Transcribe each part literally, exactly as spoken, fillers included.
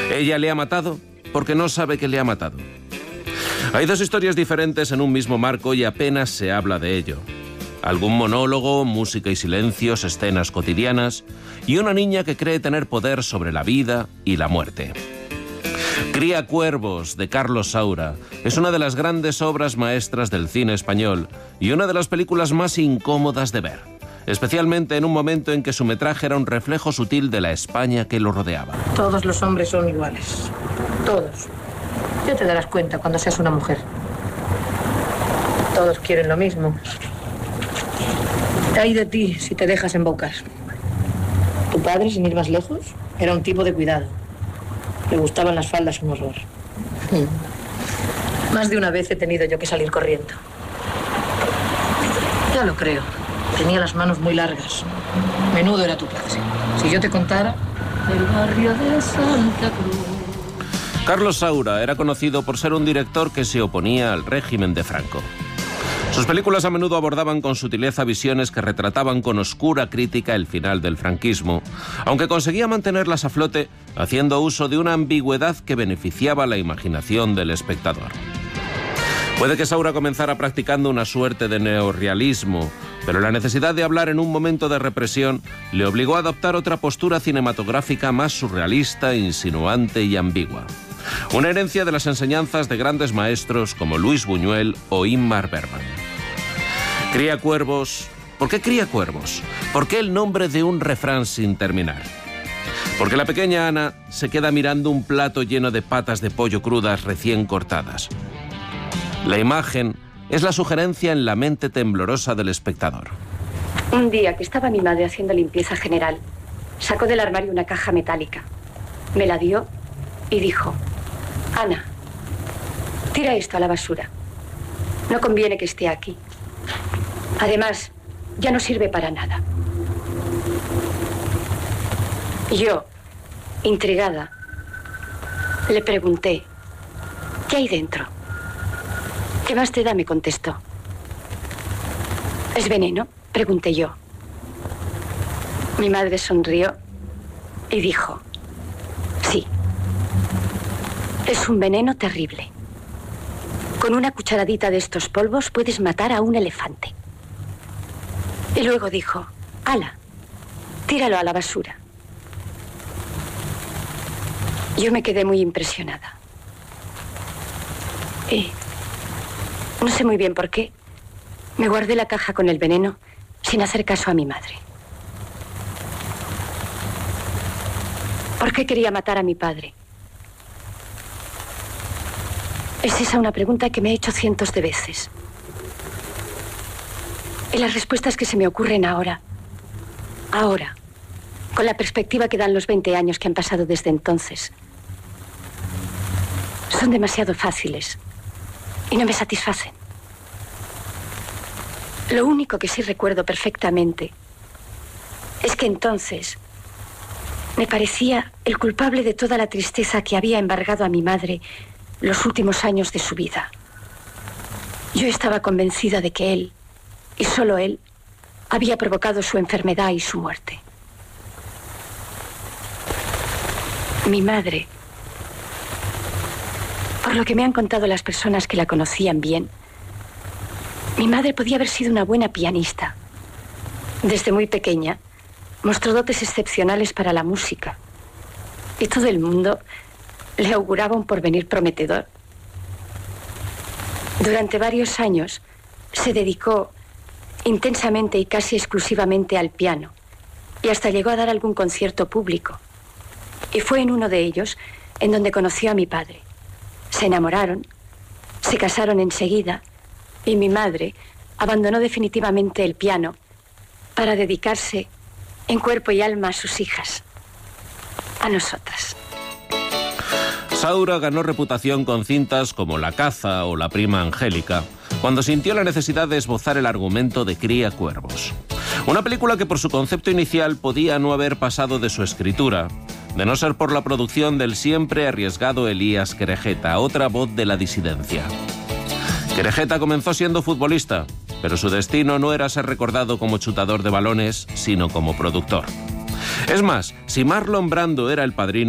Ella le ha matado porque no sabe que le ha matado. Hay dos historias diferentes en un mismo marco y apenas se habla de ello. Algún monólogo, música y silencios, escenas cotidianas y una niña que cree tener poder sobre la vida y la muerte. Cría cuervos, de Carlos Saura, es una de las grandes obras maestras del cine español y una de las películas más incómodas de ver, especialmente en un momento en que su metraje era un reflejo sutil de la España que lo rodeaba. Todos los hombres son iguales. Todos. Ya te darás cuenta cuando seas una mujer. Todos quieren lo mismo. Hay de ti si te dejas embaucar. Tu padre, sin ir más lejos, era un tipo de cuidado. Le gustaban las faldas un horror. Más de una vez he tenido yo que salir corriendo. Ya lo creo. Tenía las manos muy largas. Menudo era tu padre. Si yo te contara... El barrio de Santa Cruz. Carlos Saura era conocido por ser un director que se oponía al régimen de Franco. Sus películas a menudo abordaban con sutileza visiones que retrataban con oscura crítica el final del franquismo, aunque conseguía mantenerlas a flote haciendo uso de una ambigüedad que beneficiaba la imaginación del espectador. Puede que Saura comenzara practicando una suerte de neorrealismo, pero la necesidad de hablar en un momento de represión le obligó a adoptar otra postura cinematográfica más surrealista, insinuante y ambigua. Una herencia de las enseñanzas de grandes maestros como Luis Buñuel o Ingmar Bergman. Cría cuervos. ¿Por qué cría cuervos? ¿Por qué el nombre de un refrán sin terminar? Porque la pequeña Ana se queda mirando un plato lleno de patas de pollo crudas recién cortadas. La imagen es la sugerencia en la mente temblorosa del espectador. Un día que estaba mi madre haciendo limpieza general, sacó del armario una caja metálica. Me la dio y dijo: Ana, tira esto a la basura. No conviene que esté aquí. Además, ya no sirve para nada. Yo, intrigada, le pregunté: ¿qué hay dentro? ¿Qué más te da?, me contestó. ¿Es veneno?, pregunté yo. Mi madre sonrió y dijo: sí. Es un veneno terrible. Con una cucharadita de estos polvos puedes matar a un elefante. Y luego dijo: ala, tíralo a la basura. Yo me quedé muy impresionada. Y no sé muy bien por qué, me guardé la caja con el veneno sin hacer caso a mi madre. ¿Por qué quería matar a mi padre? Es esa una pregunta que me he hecho cientos de veces. Y las respuestas que se me ocurren ahora, ahora, con la perspectiva que dan los veinte años que han pasado desde entonces, son demasiado fáciles y no me satisfacen. Lo único que sí recuerdo perfectamente es que entonces me parecía el culpable de toda la tristeza que había embargado a mi madre los últimos años de su vida. Yo estaba convencida de que él, y solo él, había provocado su enfermedad y su muerte. Mi madre, por lo que me han contado las personas que la conocían bien, mi madre podía haber sido una buena pianista. Desde muy pequeña, mostró dotes excepcionales para la música. Y todo el mundo le auguraba un porvenir prometedor. Durante varios años se dedicó intensamente y casi exclusivamente al piano, y hasta llegó a dar algún concierto público. Y fue en uno de ellos en donde conoció a mi padre. Se enamoraron, se casaron enseguida, y mi madre abandonó definitivamente el piano para dedicarse en cuerpo y alma a sus hijas, a nosotras. Saura ganó reputación con cintas como La caza o La prima Angélica, cuando sintió la necesidad de esbozar el argumento de Cría cuervos. Una película que por su concepto inicial podía no haber pasado de su escritura, de no ser por la producción del siempre arriesgado Elías Querejeta, otra voz de la disidencia. Querejeta comenzó siendo futbolista, pero su destino no era ser recordado como chutador de balones, sino como productor. Es más, si Marlon Brando era el padrino,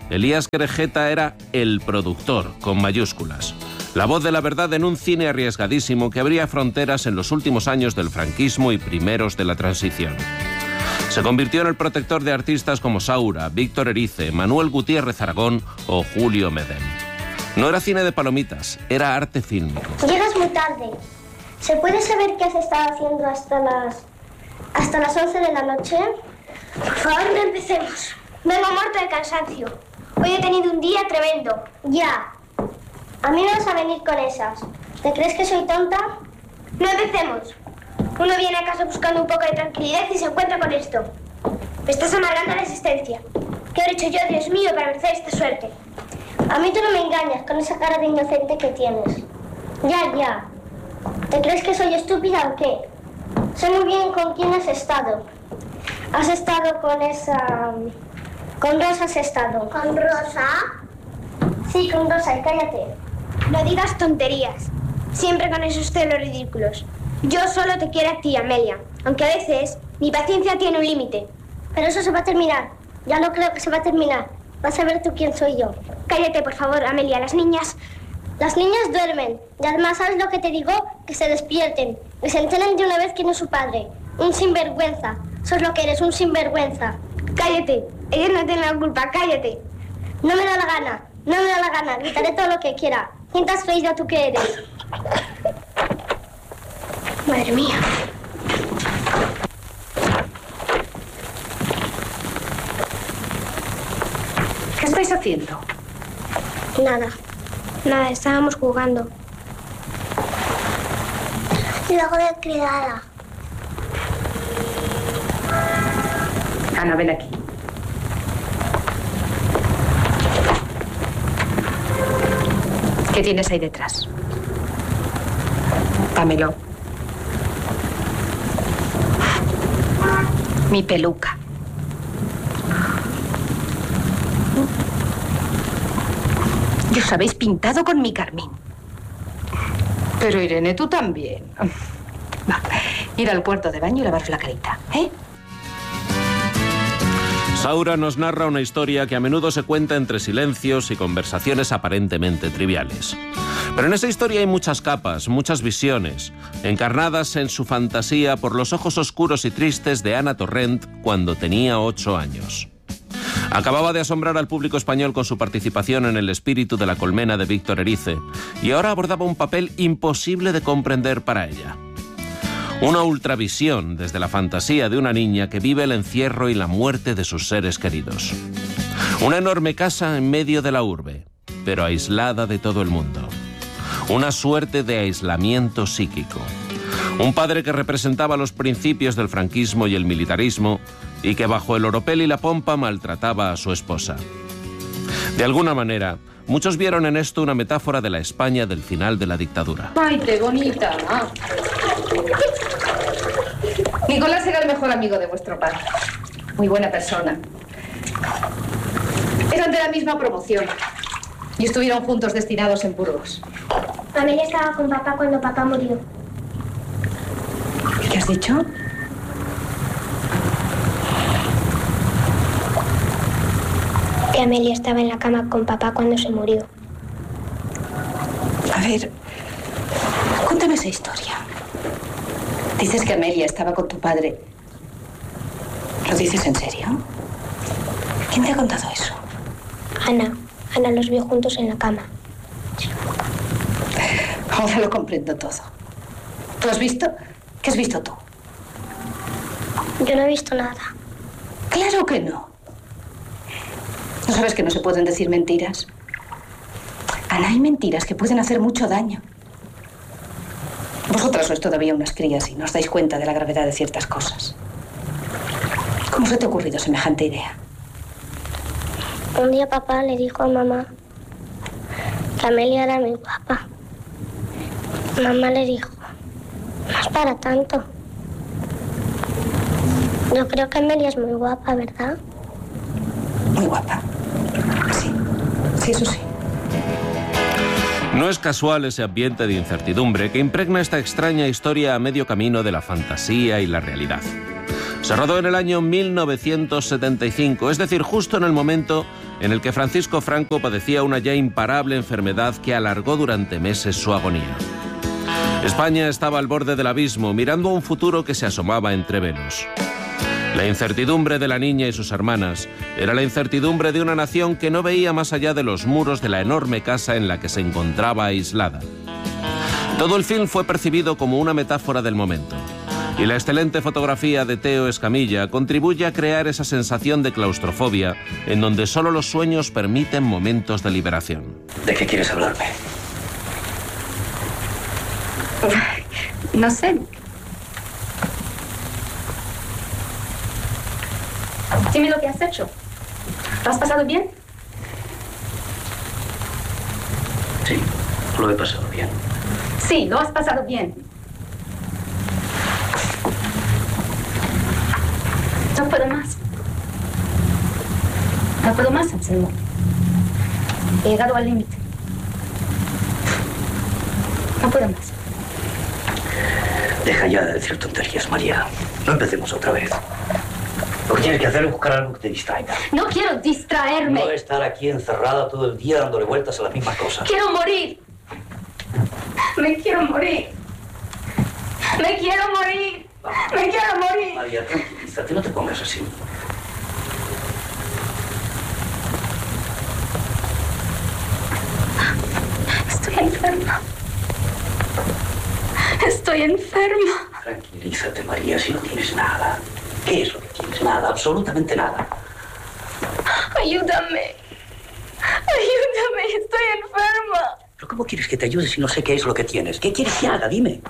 Elías Querejeta era el productor, con mayúsculas. La voz de la verdad en un cine arriesgadísimo que abría fronteras en los últimos años del franquismo y primeros de la transición. Se convirtió en el protector de artistas como Saura, Víctor Erice, Manuel Gutiérrez Aragón o Julio Medem. No era cine de palomitas, era arte fílmico. Llegas muy tarde. ¿Se puede saber qué has estado haciendo hasta las... hasta las once de la noche? Por favor, no empecemos. Vengo muerto de cansancio. Hoy he tenido un día tremendo. Ya. A mí no vas a venir con esas. ¿Te crees que soy tonta? No empecemos. Uno viene a casa buscando un poco de tranquilidad y se encuentra con esto. Me estás amargando la existencia. ¿Qué he hecho yo, Dios mío, para merecer esta suerte? A mí tú no me engañas con esa cara de inocente que tienes. Ya, ya. ¿Te crees que soy estúpida o qué? Sé muy bien con quién has estado. Has estado con esa... Con Rosa has estado. ¿Con Rosa? Sí, con Rosa, y cállate. No digas tonterías. Siempre con esos celos ridículos. Yo solo te quiero a ti, Amelia. Aunque a veces mi paciencia tiene un límite. Pero eso se va a terminar. Ya no creo que se va a terminar. Vas a ver tú quién soy yo. Cállate, por favor, Amelia. Las niñas... Las niñas duermen. Y además, ¿sabes lo que te digo? Que se despierten. Que se enteren de una vez quién es su padre. Un sinvergüenza. Eso es lo que eres, un sinvergüenza. Cállate. Ellos no tienen la culpa. Cállate. No me da la gana. No me da la gana. Gritaré todo lo que quiera. ¿Quién te has creído tú que eres? Madre mía. ¿Qué estáis haciendo? Nada. Nada, estábamos jugando. Luego de criada. Ana, ven aquí. ¿Qué tienes ahí detrás? Dámelo. Mi peluca. Y os habéis pintado con mi carmín. Pero Irene, tú también. Va, ir al cuarto de baño y lavaros la carita, ¿eh? Saura nos narra una historia que a menudo se cuenta entre silencios y conversaciones aparentemente triviales. Pero en esa historia hay muchas capas, muchas visiones, encarnadas en su fantasía por los ojos oscuros y tristes de Ana Torrent cuando tenía ocho años. Acababa de asombrar al público español con su participación en El espíritu de la colmena de Víctor Erice y ahora abordaba un papel imposible de comprender para ella. Una ultravisión desde la fantasía de una niña que vive el encierro y la muerte de sus seres queridos. Una enorme casa en medio de la urbe, pero aislada de todo el mundo. Una suerte de aislamiento psíquico. Un padre que representaba los principios del franquismo y el militarismo y que bajo el oropel y la pompa maltrataba a su esposa. De alguna manera, muchos vieron en esto una metáfora de la España del final de la dictadura. ¡Ay, qué bonita! Nicolás era el mejor amigo de vuestro padre. Muy buena persona. Eran de la misma promoción y estuvieron juntos destinados en Burgos. Amelia estaba con papá cuando papá murió. ¿Qué has dicho? Que Amelia estaba en la cama con papá cuando se murió. A ver, cuéntame esa historia. Dices que Amelia estaba con tu padre. ¿Lo dices en serio? ¿Quién te ha contado eso? Ana. Ana los vio juntos en la cama. Ahora lo comprendo todo. ¿Tú has visto? ¿Qué has visto tú? Yo no he visto nada. Claro que no. ¿No sabes que no se pueden decir mentiras? Ana, hay mentiras que pueden hacer mucho daño. Vosotras sois todavía unas crías y no os dais cuenta de la gravedad de ciertas cosas. ¿Cómo se te ha ocurrido semejante idea? Un día papá le dijo a mamá que Amelia era muy guapa. Mamá le dijo, no es para tanto. Yo creo que Amelia es muy guapa, ¿verdad? Muy guapa. Sí, sí, eso sí. No es casual ese ambiente de incertidumbre que impregna esta extraña historia a medio camino de la fantasía y la realidad. Se rodó en el año mil novecientos setenta y cinco, es decir, justo en el momento en el que Francisco Franco padecía una ya imparable enfermedad que alargó durante meses su agonía. España estaba al borde del abismo, mirando a un futuro que se asomaba entre velos. La incertidumbre de la niña y sus hermanas era la incertidumbre de una nación que no veía más allá de los muros de la enorme casa en la que se encontraba aislada. Todo el film fue percibido como una metáfora del momento, y la excelente fotografía de Teo Escamilla contribuye a crear esa sensación de claustrofobia en donde solo los sueños permiten momentos de liberación. ¿De qué quieres hablarme? No sé. Dime lo que has hecho. ¿Lo has pasado bien? Sí, lo he pasado bien. Sí, lo has pasado bien. No puedo más. No puedo más, Anselmo. He llegado al límite. No puedo más. Deja ya de decir tonterías, María. No empecemos otra vez. Lo que tienes que hacer es buscar algo que te distraiga. No quiero distraerme. No estar aquí encerrada todo el día dándole vueltas a las mismas cosas. Quiero morir. Me quiero morir. Me quiero morir. Me quiero morir. María, tranquilízate, no te pongas así. Estoy enferma. Estoy enferma. Tranquilízate, María, si no tienes nada. ¿Qué es lo que tienes? Nada, absolutamente nada. Ayúdame. Ayúdame, estoy enferma. ¿Pero cómo quieres que te ayude si no sé qué es lo que tienes? ¿Qué quieres que haga? Dime.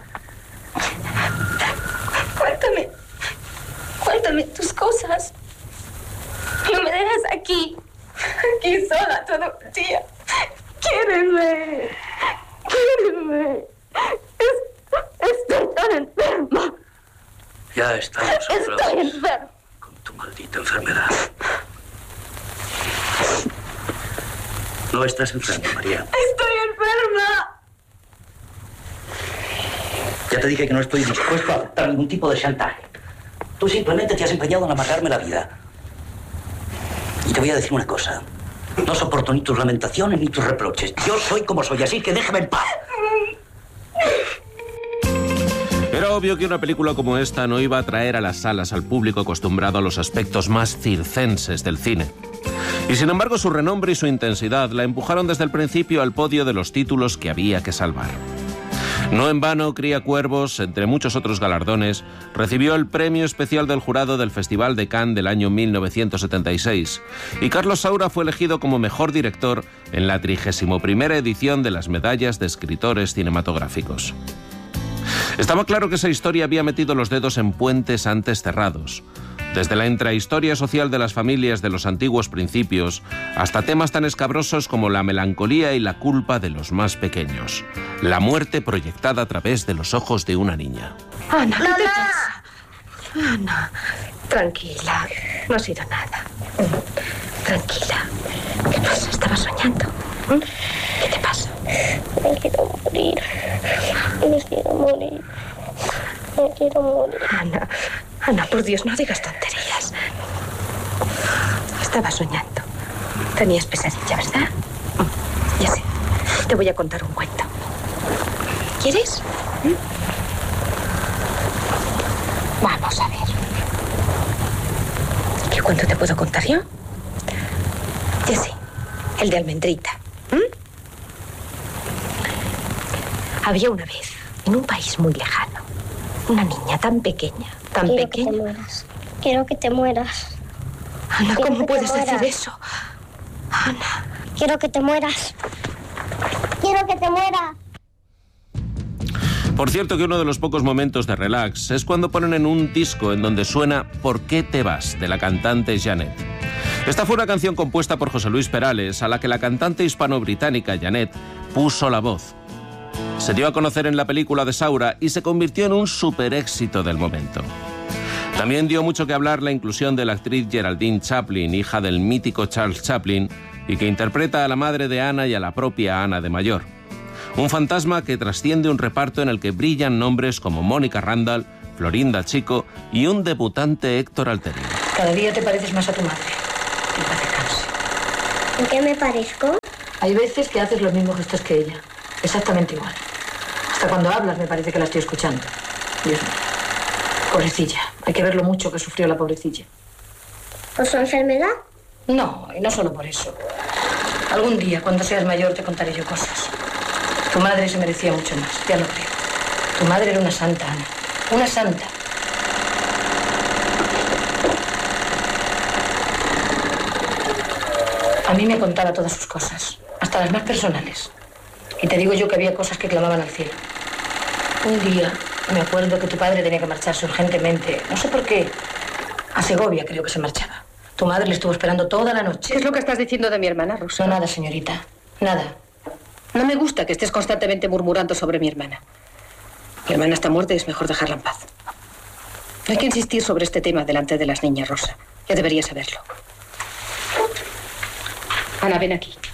Cuéntame. Cuéntame tus cosas. No me dejes aquí. Aquí sola todo el día. Quiéreme. Quiéreme. Es, estoy tan enferma. Ya estamos otra Estoy vez enferma. con tu maldita enfermedad. No estás enferma, María. Estoy enferma. Ya te dije que no estoy dispuesto a aceptar ningún tipo de chantaje. Tú simplemente te has empeñado en amargarme la vida. Y te voy a decir una cosa. No soporto ni tus lamentaciones ni tus reproches. Yo soy como soy, así que déjame en paz. Era obvio que una película como esta no iba a traer a las salas al público acostumbrado a los aspectos más circenses del cine. Y sin embargo su renombre y su intensidad la empujaron desde el principio al podio de los títulos que había que salvar. No en vano, Cría Cuervos, entre muchos otros galardones, recibió el premio especial del jurado del Festival de Cannes del año mil novecientos setenta y seis, y Carlos Saura fue elegido como mejor director en la trigésima primera edición de las medallas de escritores cinematográficos. Estaba claro que esa historia había metido los dedos en puentes antes cerrados, desde la intrahistoria social de las familias de los antiguos principios hasta temas tan escabrosos como la melancolía y la culpa de los más pequeños, la muerte proyectada a través de los ojos de una niña. Ana, ¿qué te pasa? Ana, tranquila, no ha sido nada. Tranquila. ¿Qué pasa? ¿Estabas soñando? ¿Qué te pasa? Me quiero morir. Me quiero morir. Me quiero morir. Ana, Ana, por Dios, no digas tonterías. Estaba soñando. Tenías pesadilla, ¿verdad? Ya sé. Te voy a contar un cuento. ¿Quieres? ¿Mm? Vamos a ver. ¿Qué cuento te puedo contar yo? Ya sé. El de Almendrita. ¿Mm? Había una vez, en un país muy lejano, una niña tan pequeña, tan Quiero pequeña. que te mueras. Quiero que te mueras. Ana, Quiero ¿cómo que te puedes decir mueras. eso? Ana. Quiero que te mueras. Quiero que te mueras. Por cierto que uno de los pocos momentos de relax es cuando ponen en un disco en donde suena ¿Por qué te vas?, de la cantante Janet. Esta fue una canción compuesta por José Luis Perales, a la que la cantante hispano-británica Janet puso la voz. Se dio a conocer en la película de Saura y se convirtió en un superéxito del momento. También dio mucho que hablar la inclusión de la actriz Geraldine Chaplin, hija del mítico Charles Chaplin, y que interpreta a la madre de Ana y a la propia Ana de mayor. Un fantasma que trasciende un reparto en el que brillan nombres como Mónica Randall, Florinda Chico y un debutante Héctor Alterio. Cada día te pareces más a tu madre. Que paz descanse. ¿En qué me parezco? Hay veces que haces los mismos gestos que ella. Exactamente igual. Hasta cuando hablas me parece que la estoy escuchando. Dios mío. Pobrecilla. Hay que ver lo mucho que sufrió la pobrecilla. ¿Por su enfermedad? No, y no solo por eso. Algún día, cuando seas mayor, te contaré yo cosas. Tu madre se merecía mucho más, ya lo creo. Tu madre era una santa, Ana. Una santa. A mí me contaba todas sus cosas, hasta las más personales. Y te digo yo que había cosas que clamaban al cielo. Un día me acuerdo que tu padre tenía que marcharse urgentemente, no sé por qué. A Segovia creo que se marchaba. Tu madre le estuvo esperando toda la noche. ¿Qué es lo que estás diciendo de mi hermana, Rosa? No, nada, señorita. Nada. No me gusta que estés constantemente murmurando sobre mi hermana. Mi hermana está muerta y es mejor dejarla en paz. No hay que insistir sobre este tema delante de las niñas, Rosa. Ya deberías saberlo. Ana, ven aquí.